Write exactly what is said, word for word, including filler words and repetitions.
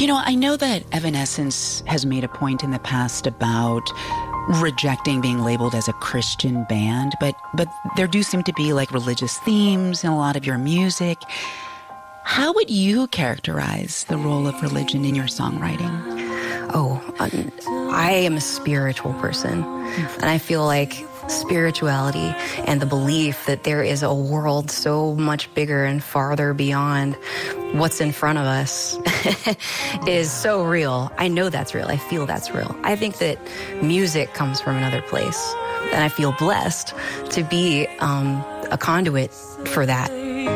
You know, I know that Evanescence has made a point in the past about rejecting being labeled as a Christian band, but but there do seem to be like religious themes in a lot of your music. How would you characterize the role of religion in your songwriting? Oh, um, I am a spiritual person, and I feel like spirituality and the belief that there is a world so much bigger and farther beyond what's in front of us is so real. I know that's real. I feel that's real. I think that music comes from another place, and I feel blessed to be um, a conduit for that.